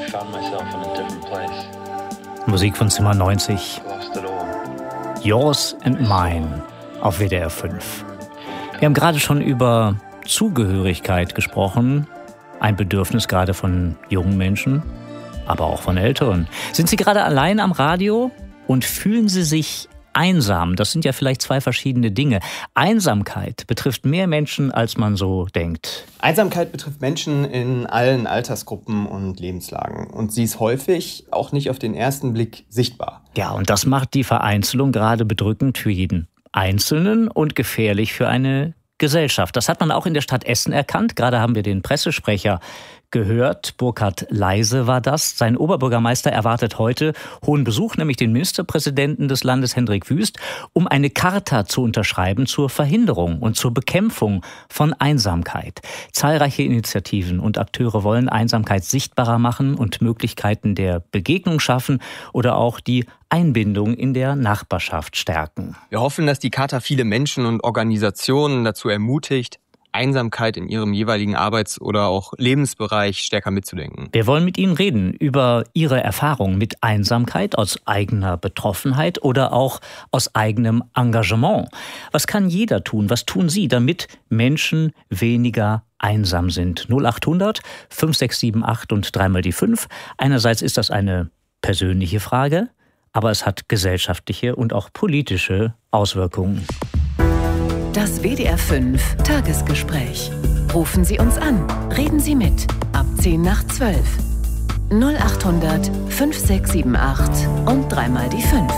Musik von Zimmer 90. Yours and Mine auf WDR 5. Wir haben gerade schon über Zugehörigkeit gesprochen. Ein Bedürfnis gerade von jungen Menschen, aber auch von Älteren. Sind Sie gerade allein am Radio und fühlen Sie sich einsam? Das sind ja vielleicht zwei verschiedene Dinge. Einsamkeit betrifft mehr Menschen, als man so denkt. Einsamkeit betrifft Menschen in allen Altersgruppen und Lebenslagen. Und sie ist häufig auch nicht auf den ersten Blick sichtbar. Ja, und das macht die Vereinzelung gerade bedrückend für jeden Einzelnen und gefährlich für eine Gesellschaft. Das hat man auch in der Stadt Essen erkannt. Gerade haben wir den Pressesprecher gehört. Burkhard Leise war das. Sein Oberbürgermeister erwartet heute hohen Besuch, nämlich den Ministerpräsidenten des Landes Hendrik Wüst, um eine Charta zu unterschreiben zur Verhinderung und zur Bekämpfung von Einsamkeit. Zahlreiche Initiativen und Akteure wollen Einsamkeit sichtbarer machen und Möglichkeiten der Begegnung schaffen oder auch die Einbindung in der Nachbarschaft stärken. Wir hoffen, dass die Charta viele Menschen und Organisationen dazu ermutigt, Einsamkeit in ihrem jeweiligen Arbeits- oder auch Lebensbereich stärker mitzudenken. Wir wollen mit Ihnen reden über Ihre Erfahrungen mit Einsamkeit aus eigener Betroffenheit oder auch aus eigenem Engagement. Was kann jeder tun? Was tun Sie, damit Menschen weniger einsam sind? 0800 5678 und dreimal die 5. Einerseits ist das eine persönliche Frage, aber es hat gesellschaftliche und auch politische Auswirkungen. Das WDR 5 Tagesgespräch. Rufen Sie uns an. Reden Sie mit. Ab 10 nach 12. 0800 5678 und dreimal die 5.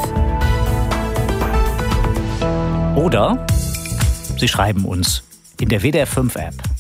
Oder Sie schreiben uns in der WDR 5 App.